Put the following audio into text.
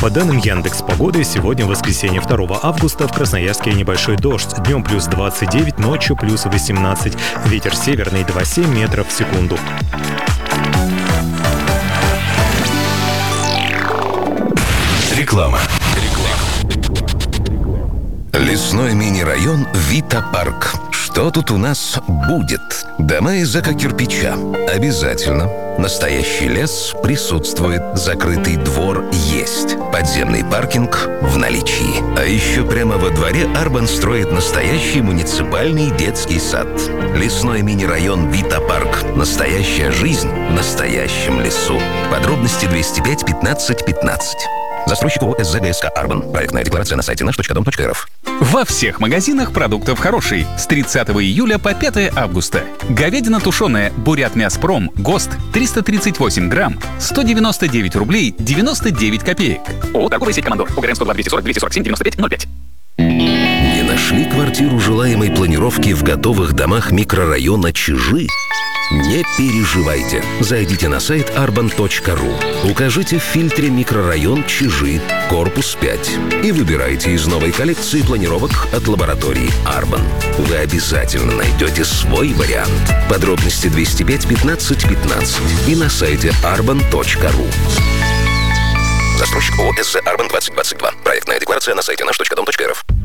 По данным Яндекс.Погоды, сегодня воскресенье 2 августа в Красноярске небольшой дождь. Днем плюс 29, ночью плюс 18. Ветер северный 2,7 метров в секунду. Реклама. Лесной мини-район Вита-парк. Что тут у нас будет? Дома из эко-кирпича. Обязательно. Настоящий лес присутствует. Закрытый двор есть. Подземный паркинг в наличии. А еще прямо во дворе Арбан строит настоящий муниципальный детский сад. Лесной мини-район Вита-парк. Настоящая жизнь в настоящем лесу. Подробности 205 15 15. Застройщик ООО СЗГСК «Арбан». Проектная декларация на сайте наш.дом.рф. Во всех магазинах продуктов хороший. С 30 июля по 5 августа. Говядина тушеная «Бурятмяспром» ГОСТ 338 грамм 199 рублей 99 копеек. ООО «Торговая сеть Командор». УГРН 102 240 247 95 05. Не нашли квартиру желаемой планировки в готовых домах микрорайона Чижи? Не переживайте. Зайдите на сайт arban.ru. Укажите в фильтре «Микрорайон Чижи», корпус 5 и выбирайте из новой коллекции планировок от лаборатории Арбан. Вы обязательно найдете свой вариант. Подробности 205 15 15 и на сайте arban.ru. Застройщик ООО СЗ «Арбан 2022». Проектная декларация на сайте наш.дом.рф.